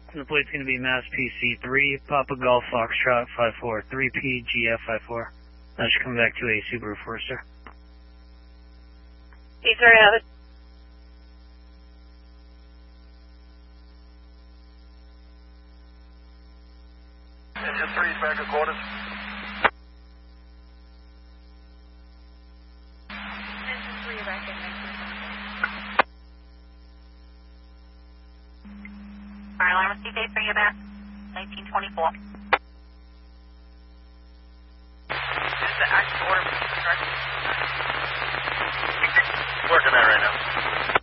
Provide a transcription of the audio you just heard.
And the plate's going to be Mass PC3, Papa Golf Foxtrot 54, 3PGF54. That should come back to a Subaru Forester. He's very have it. Engine 3 is back at quarters. Engine 3 back in 1924. Alright, Lima CJ, bring you back. 1924.